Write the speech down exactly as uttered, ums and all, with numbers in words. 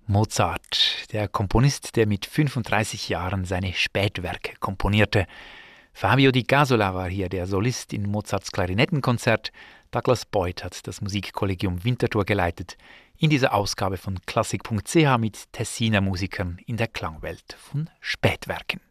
Mozart, der Komponist, der mit fünfunddreißig Jahren seine Spätwerke komponierte. Fabio Di Casola war hier der Solist in Mozarts Klarinettenkonzert. Douglas Boyd hat das Musikkollegium Winterthur geleitet. In dieser Ausgabe von Klassik punkt c h mit Tessiner Musikern in der Klangwelt von Spätwerken.